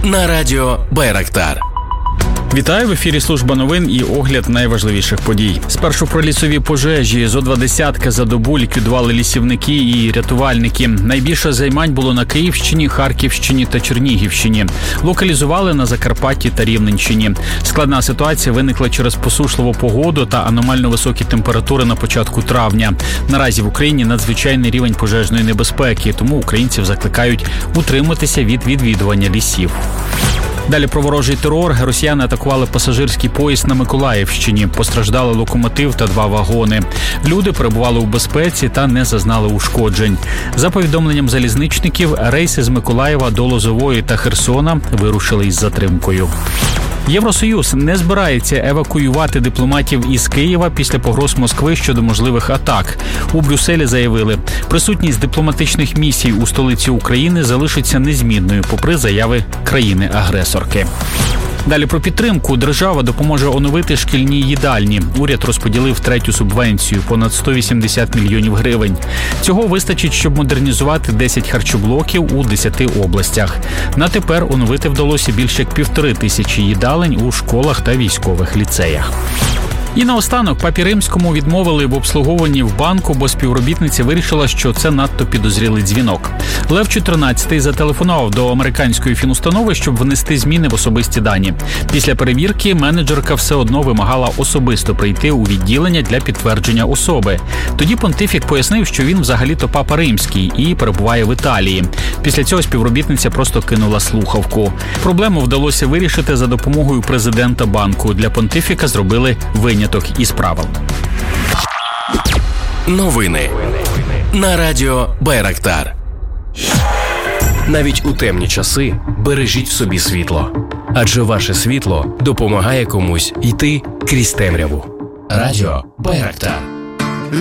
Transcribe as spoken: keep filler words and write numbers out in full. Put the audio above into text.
на радіо Байрактар. Вітаю, в ефірі служба новин і огляд найважливіших подій. Спершу про лісові пожежі. Зо два десятки за добу ліквідували лісівники і рятувальники. Найбільше займань було на Київщині, Харківщині та Чернігівщині. Локалізували на Закарпатті та Рівненщині. Складна ситуація виникла через посушливу погоду та аномально високі температури на початку травня. Наразі в Україні надзвичайний рівень пожежної небезпеки, тому українців закликають утриматися від відвідування лісів. Далі про ворожий терор. Росіяни атакували пасажирський поїзд на Миколаївщині. Постраждали локомотив та два вагони. Люди перебували у безпеці та не зазнали ушкоджень. За повідомленням залізничників, рейси з Миколаєва до Лозової та Херсона вирушили із затримкою. Євросоюз не збирається евакуювати дипломатів із Києва після погроз Москви щодо можливих атак. У Брюсселі заявили, присутність дипломатичних місій у столиці України залишиться незмінною, попри заяви країни-агресорки. Далі про підтримку. Держава допоможе оновити шкільні їдальні. Уряд розподілив третю субвенцію – понад сто вісімдесят мільйонів гривень. Цього вистачить, щоб модернізувати десять харчоблоків у десяти областях. На тепер оновити вдалося більше як півтори тисячі їдалень у школах та військових ліцеях. І наостанок папі Римському відмовили в обслуговуванні в банку, бо співробітниця вирішила, що це надто підозрілий дзвінок. Лев чотирнадцятий зателефонував до американської фінустанови, щоб внести зміни в особисті дані. Після перевірки менеджерка все одно вимагала особисто прийти у відділення для підтвердження особи. Тоді понтифік пояснив, що він взагалі-то папа Римський і перебуває в Італії. Після цього співробітниця просто кинула слухавку. Проблему вдалося вирішити за допомогою президента банку. Для понтифіка зробили виняток із правил. Новини на радіо Байрактар. Навіть у темні часи бережіть в собі світло. Адже ваше світло допомагає комусь йти крізь темряву. Радіо Байрактар.